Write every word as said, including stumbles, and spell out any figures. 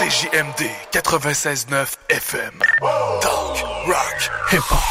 C J M D quatre-vingt-seize neuf F M. Talk, rock, hip-hop.